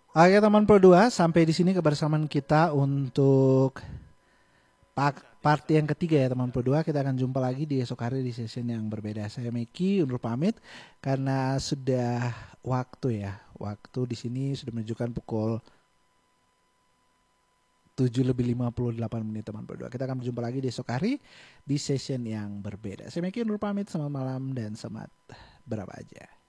Oke teman Pro 2, sampai di sini kebersamaan kita untuk part yang ketiga ya teman Pro 2. Kita akan jumpa lagi di esok hari di session yang berbeda. Saya Meki undur pamit karena sudah waktu ya. Waktu di sini sudah menunjukkan pukul 7:58 teman Pro 2. Kita akan berjumpa lagi di esok hari di session yang berbeda. Saya Meki undur pamit, selamat malam dan selamat berapa aja.